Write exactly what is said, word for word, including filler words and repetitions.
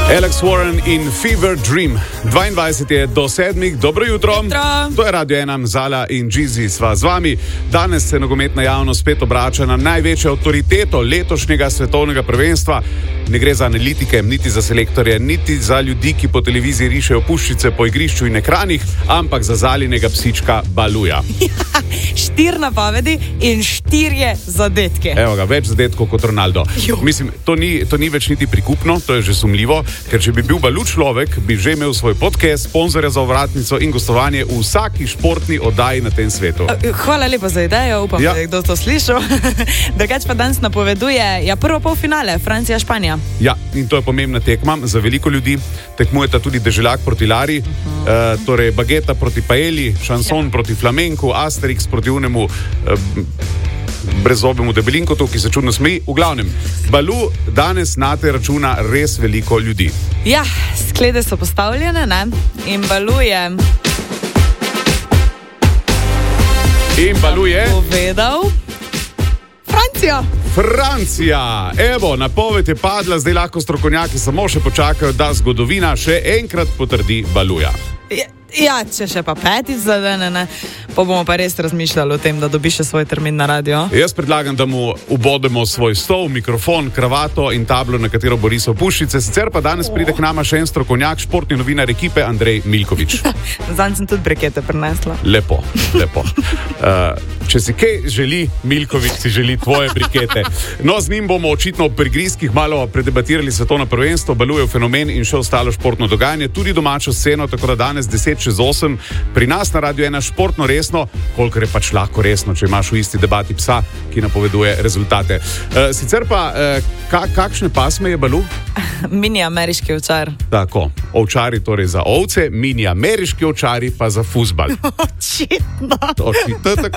Alex Warren in Fever Dream. dvaindvajset je do sedmih, dobro jutro. jutro. To je Radio ena, Zala in Džizi sva z vami. Danes se nogometna javnost spet obrača na največjo avtoriteto letošnjega svetovnega prvenstva. Ne gre za analitike, niti za selektorje, niti za ljudi, ki po televiziji rišejo puščice po igrišču in ekranih, ampak za zalinega psička Baluja. Štir napovedi in štirje zadetke. Evo ga, več zadetkov kot Ronaldo. Jo. Mislim, to ni, to ni več niti prikupno, to je že sumljivo, ker če bi bil Balu človek, bi že imel svoj podcast, sponzorja za ovratnico in gostovanje v vsaki športni oddaji na tem svetu. Hvala lepa za idejo, upam, Ja. da je kdo to slišal. Drugač pa danes napoveduje ja, prvo polfinale, Francija-Španija. Ja, in to je pomembna tekma za veliko ljudi. Tekmujeta tudi Deželjak proti Lari, uh-huh. uh, torej Bageta proti Paeli, Šanson ja. proti Flamenku, Asterix proti unemu uh, brezzobemu debelinkotu, ki se čudno smeji. V glavnem, Balu danes nate računa res veliko ljudi. Ja, sklede so postavljene, ne? In Balu je... In Balu je... povedal... Francija! Francija! Evo, napoved je padla, zdaj lahko strokovnjaki samo še počakajo, da zgodovina še enkrat potrdi Baluja. Ja, ja, če še pa petič zadene, ne, pa bomo pa res razmišljali o tem, da dobi še svoj termin na radio. Jaz predlagam, da mu ubodemo svoj stol, mikrofon, kravato in tablo, na katero bo risal puščice. Sicer pa danes pride k nama še en strokovnjak, športni novinar ekipe Andrej Milkovič. Zanj sem tudi brekete prinesla. Lepo, lepo. Uh, če si kaj želi, Milkovič si želi tvoje brikete. No, z njim bomo očitno ob prigrizkih malo predebatirali svetovno prvenstvo, Balujev fenomen in še ostalo športno dogajanje, tudi domačo sceno, tako da danes deset čez osem pri nas na Radio ena športno resno, kolikor je pač lahko resno, če imaš v isti debati psa, ki napoveduje rezultate. Uh, sicer pa, uh, ka, kakšne pasme je Balu? Mini ameriški ovčar. Tako, ovčari torej za ovce, mini ameriški ovčari pa za fuzbal. Očitno. Očitno tako.